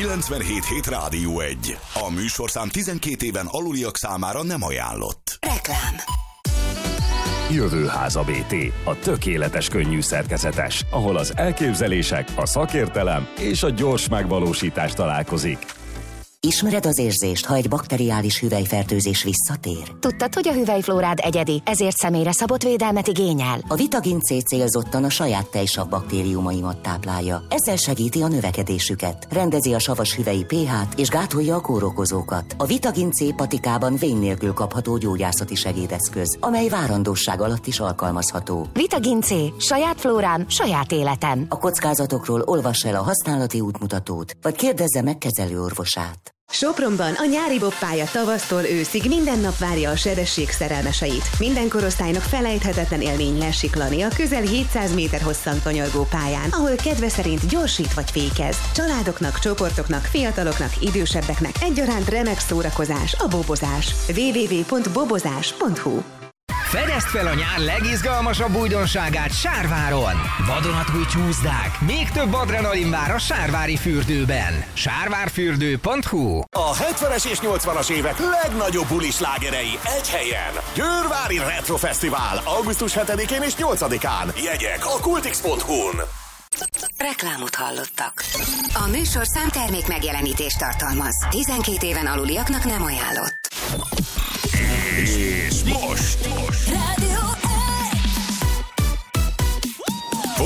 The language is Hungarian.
97.7 Rádió 1. A műsorszám 12 éven aluliak számára nem ajánlott. Reklám. Jövőháza BT, a tökéletes könnyű szerkezetes, ahol az elképzelések, a szakértelem és a gyors megvalósítás találkozik. Ismered az érzést, ha egy bakteriális hüvelyfertőzés visszatér? Tudtad, hogy a hüvelyflórád egyedi, ezért személyre szabott védelmet igényel? A Vitagin C célzottan a saját tejsav baktériumaimat táplálja. Ezzel segíti a növekedésüket, rendezi a savas hüvelyi pH-t és gátolja a kórokozókat. A Vitagin C patikában vén nélkül kapható gyógyászati segédeszköz, amely várandósság alatt is alkalmazható. Vitagin C. Saját flórám, saját életem. A kockázatokról olvass el a használati útmutatót, vagy kérdezze meg kezelőorvosát. Sopronban a nyári boppálya tavasztól őszig minden nap várja a sebesség szerelmeseit. Minden korosztálynak felejthetetlen élmény lesiklani a közel 700 méter hosszan kanyargó pályán, ahol kedve szerint gyorsít vagy fékez. Családoknak, csoportoknak, fiataloknak, idősebbeknek egyaránt remek szórakozás a bobozás. www.bobozás.hu. Fedezd fel a nyár legizgalmasabb újdonságát Sárváron! Vadonatúj csúszdák, még több adrenalin vár a Sárvári fürdőben. Sárvárfürdő.hu. A 70-es és 80-as évek legnagyobb bulislágerei egy helyen. Győrvári Retro Fesztivál augusztus 7-én és 8-án. Jegyek a kultix.hu-n. Reklámot hallottak. A műsorszám termék megjelenítést tartalmaz. 12 éven aluliaknak nem ajánlott. És most